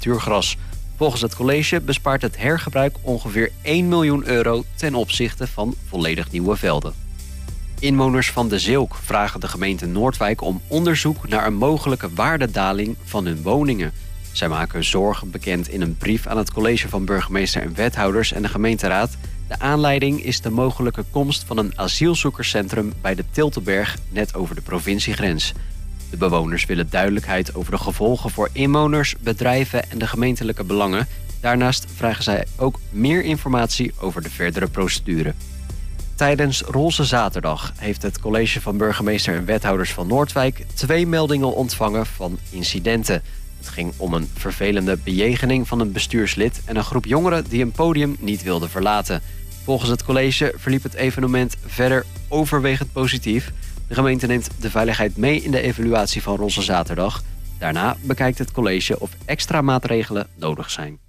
natuurgras. Volgens het college bespaart het hergebruik ongeveer 1 miljoen euro ten opzichte van volledig nieuwe velden. Inwoners van De Zeeuwk vragen de gemeente Noordwijk om onderzoek naar een mogelijke waardedaling van hun woningen. Zij maken zorgen bekend in een brief aan het college van burgemeester en wethouders en de gemeenteraad. De aanleiding is de mogelijke komst van een asielzoekerscentrum bij de Tiltenberg, net over de provinciegrens. De bewoners willen duidelijkheid over de gevolgen voor inwoners, bedrijven en de gemeentelijke belangen. Daarnaast vragen zij ook meer informatie over de verdere procedure. Tijdens Roze Zaterdag heeft het college van burgemeester en wethouders van Noordwijk 2 meldingen ontvangen van incidenten. Het ging om een vervelende bejegening van een bestuurslid en een groep jongeren die een podium niet wilden verlaten. Volgens het college verliep het evenement verder overwegend positief. De gemeente neemt de veiligheid mee in de evaluatie van Roze Zaterdag. Daarna bekijkt het college of extra maatregelen nodig zijn.